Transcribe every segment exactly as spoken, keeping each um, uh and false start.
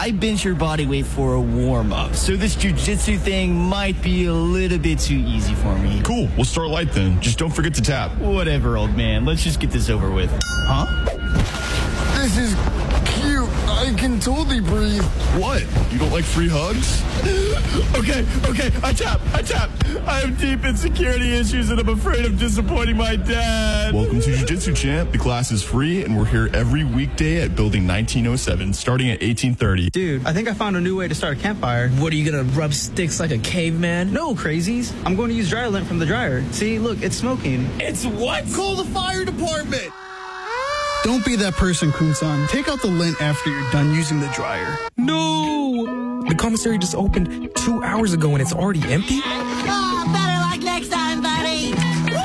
I bench your body weight for a warm-up, so this jiu-jitsu thing might be a little bit too easy for me. Cool, we'll start light then. Just don't forget to tap. Whatever, old man. Let's just get this over with. Huh? This is cute. I can totally breathe. What? You don't like free hugs? Okay, okay, I tap, I tap. I have deep insecurity issues and I'm afraid of disappointing my dad. Welcome to Jiu-Jitsu, champ. The class is free and we're here every weekday at Building nineteen oh seven, starting at eighteen thirty. Dude, I think I found a new way to start a campfire. What, are you gonna rub sticks like a caveman? No, crazies. I'm going to use dry lint from the dryer. See, look, it's smoking. It's what? Call the fire department. Don't be that person, Kun-san. Take out the lint after you're done using the dryer. No! The commissary just opened two hours ago and it's already empty? Oh, better luck next time, buddy.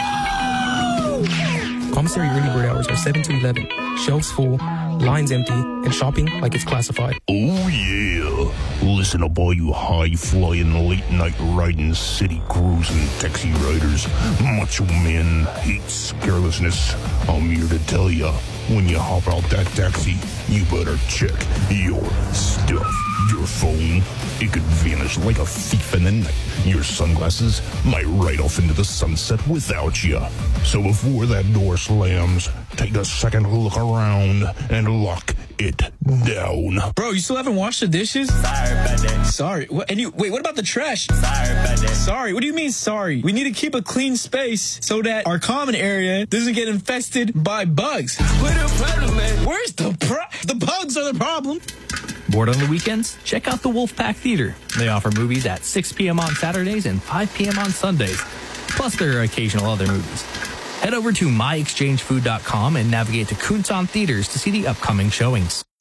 Woo! Commissary early bird hours are seven to eleven. Shelves full, lines empty, and shopping like it's classified. Oh, yeah. Listen up, all you high-flying, late-night riding, city cruising taxi riders. Macho man hates carelessness. I'm here to tell ya, when you hop out that taxi, you better check your stuff. Your phone, it could vanish like a thief in the night. Your sunglasses might ride off into the sunset without you. So before that door slams, take a second look around and lock it down. Bro, you still haven't washed the dishes? Sorry about that. Sorry. What, and you, wait, what about the trash? Sorry about that. Sorry. What do you mean sorry? We need to keep a clean space so that our common area doesn't get infested by bugs. What a problem, man. Where's the pro- The bugs are the problem. Bored on the weekends? Check out the Wolfpack Theater. They offer movies at six p.m. on Saturdays and five p.m. on Sundays. Plus, there are occasional other movies. Head over to my exchange food dot com and navigate to Kunsan Theaters to see the upcoming showings.